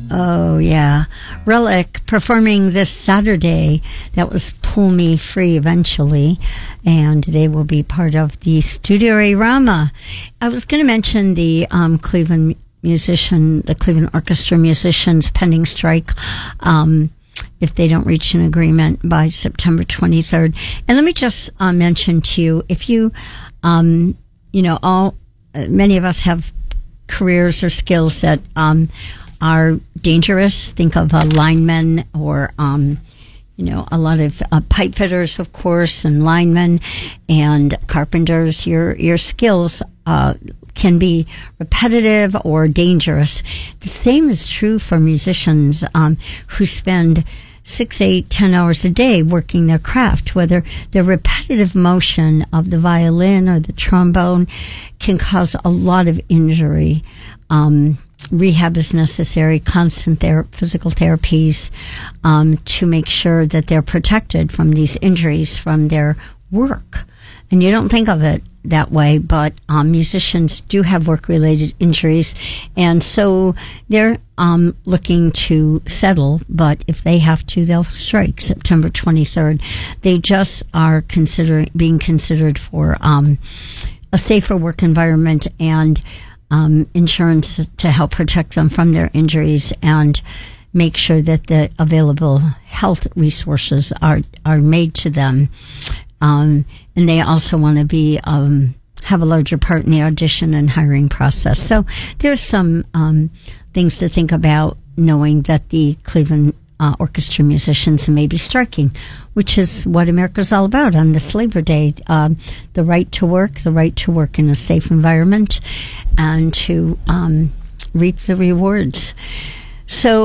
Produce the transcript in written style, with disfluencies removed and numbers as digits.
Oh, yeah. Relic performing this Saturday. That was Pull Me Free eventually. And they will be part of the Studio A Rama. I was going to mention the Cleveland Orchestra musicians pending strike. If they don't reach an agreement by September 23rd. And let me just mention to you, if you, many of us have careers or skills that are dangerous. Think of linemen or, a lot of pipe fitters, of course, and linemen and carpenters. Your skills can be repetitive or dangerous. The same is true for musicians who spend 6, 8, 10 hours a day working their craft, whether the repetitive motion of the violin or the trombone can cause a lot of injury. Rehab is necessary, constant physical therapies to make sure that they're protected from these injuries from their work. And you don't think of it that way, but musicians do have work-related injuries, and so they're looking to settle, but if they have to, they'll strike September 23rd. They just are being considered for a safer work environment and insurance to help protect them from their injuries and make sure that the available health resources are made to them. And they also want to have a larger part in the audition and hiring process. So there's some things to think about, knowing that the Cleveland Orchestra musicians may be striking, which is what America's all about on this Labor Day. The right to work in a safe environment, and to reap the rewards.